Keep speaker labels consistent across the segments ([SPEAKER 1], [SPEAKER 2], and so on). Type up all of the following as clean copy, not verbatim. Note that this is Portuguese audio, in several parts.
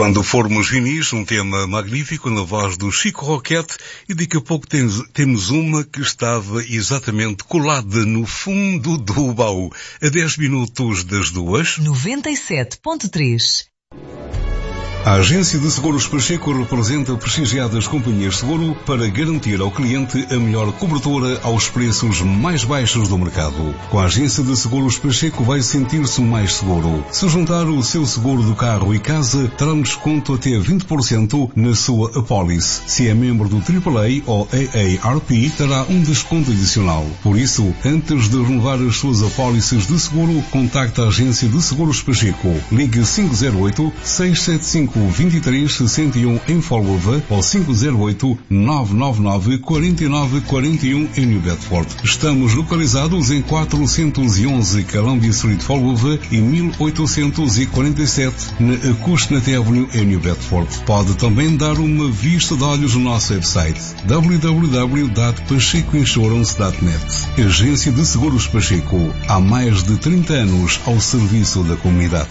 [SPEAKER 1] Quando formos finis, um tema magnífico na voz do Chico Roquete, e daqui a pouco temos uma que estava exatamente colada no fundo do baú. A 10 minutos das 2.
[SPEAKER 2] 97.3.
[SPEAKER 1] A Agência de Seguros Pacheco representa prestigiadas companhias de seguro para garantir ao cliente a melhor cobertura aos preços mais baixos do mercado. Com a Agência de Seguros Pacheco vai sentir-se mais seguro. Se juntar o seu seguro do carro e casa, terá um desconto até 20% na sua apólice. Se é membro do AAA ou AARP, terá um desconto adicional. Por isso, antes de renovar as suas apólices de seguro, contacte a Agência de Seguros Pacheco. Ligue 508-675 2361 em Folgova ou 508-999-4941 em New Bedford. Estamos localizados em 411 Columbia Street, Folgova e 1847 na Acushnet Avenue em New Bedford. Pode também dar uma vista de olhos no nosso website www.pachecoinsurance.net. Agência de Seguros Pacheco. Há mais de 30 anos ao serviço da comunidade.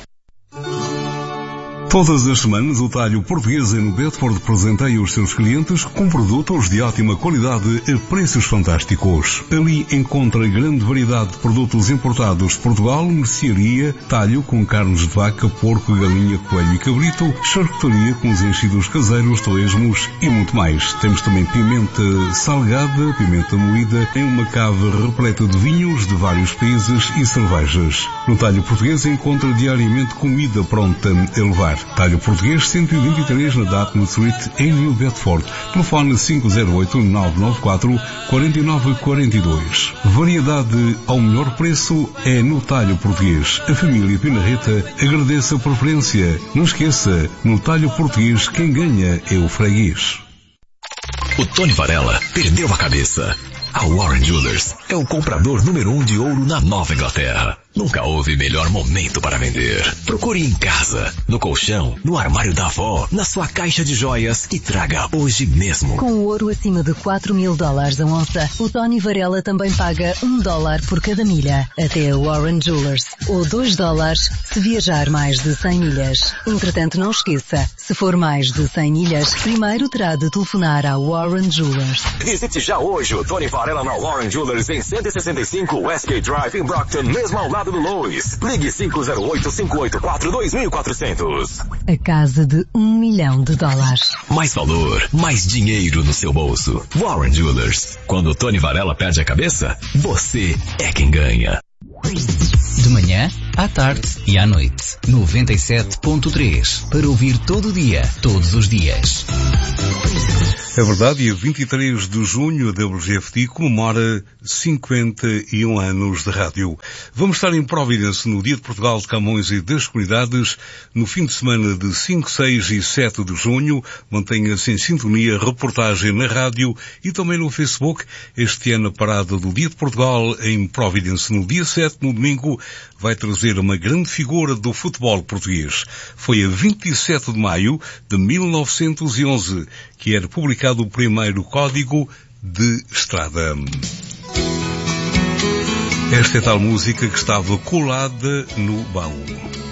[SPEAKER 1] Todas as semanas, o Talho Português em Bedford presenteia os seus clientes com produtos de ótima qualidade a preços fantásticos. Ali encontra grande variedade de produtos importados de Portugal, mercearia, talho com carnes de vaca, porco, galinha, coelho e cabrito, charcutaria com os enchidos caseiros, torresmos e muito mais. Temos também pimenta salgada, pimenta moída, em uma cave repleta de vinhos de vários países e cervejas. No Talho Português encontra diariamente comida pronta a levar. Talho Português 123 na Dartmouth Street em New Bedford. Telefone 508-994-4942. Variedade ao melhor preço é no Talho Português. A família Pinarreta agradece a preferência. Não esqueça, no Talho Português quem ganha é o freguês.
[SPEAKER 3] O Tony Varela perdeu a cabeça. A Warren Jewelers é o comprador número 1 de ouro na Nova Inglaterra. Nunca houve melhor momento para vender. Procure em casa, no colchão, no armário da avó, na sua caixa de joias e traga hoje mesmo.
[SPEAKER 2] Com o ouro acima de $4.000 a onça, o Tony Varela também paga $1 por cada milha. Até a Warren Jewelers. Ou $2 se viajar mais de 100 milhas. Entretanto, não esqueça, se for mais de 100 milhas, primeiro terá de telefonar à Warren Jewelers.
[SPEAKER 3] Visite já hoje o Tony Varela na Warren Jewelers em 165 Westgate Drive em Brockton, mesmo ao lado do Lois. Ligue 508-584-2400.
[SPEAKER 2] A casa de $1 milhão.
[SPEAKER 3] Mais valor, mais dinheiro no seu bolso. Warren Jewelers. Quando o Tony Varela perde a cabeça, você é quem ganha.
[SPEAKER 4] De manhã, à tarde e à noite. 97.3. Para ouvir todo o dia, todos os dias.
[SPEAKER 1] É verdade, e a 23 de junho a WGFT comemora 51 anos de rádio. Vamos estar em Providence no Dia de Portugal de Camões e das Comunidades no fim de semana de 5, 6 e 7 de junho. Mantenha-se em sintonia, reportagem na rádio e também no Facebook. Este ano a parada do Dia de Portugal em Providence no dia 7, no domingo, vai trazer uma grande figura do futebol português. Foi a 27 de maio de 1911 que era publicado o primeiro código de estrada. Esta é tal música que estava colada no baú.